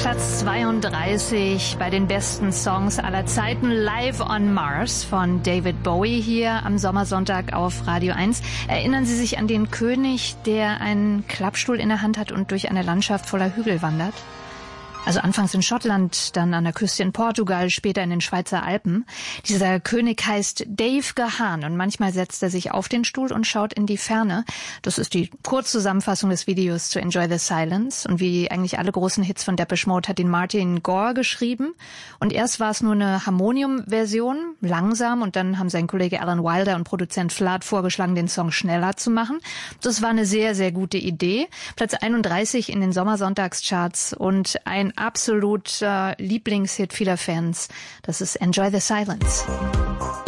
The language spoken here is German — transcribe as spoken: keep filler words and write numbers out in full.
Platz zweiunddreißig bei den besten Songs aller Zeiten. Live on Mars von David Bowie hier am Sommersonntag auf Radio eins. Erinnern Sie sich an den König, der einen Klappstuhl in der Hand hat und durch eine Landschaft voller Hügel wandert? Also anfangs in Schottland, dann an der Küste in Portugal, später in den Schweizer Alpen. Dieser König heißt Dave Gahan und manchmal setzt er sich auf den Stuhl und schaut in die Ferne. Das ist die Kurzzusammenfassung des Videos zu Enjoy the Silence. Und wie eigentlich alle großen Hits von Depeche Mode hat ihn Martin Gore geschrieben. Und erst war es nur eine Harmonium-Version, langsam. Und dann haben sein Kollege Alan Wilder und Produzent Flood vorgeschlagen, den Song schneller zu machen. Das war eine sehr, sehr gute Idee. Platz einunddreißig in den Sommersonntagscharts und ein absoluter Lieblingshit vieler Fans. Das ist Enjoy the Silence.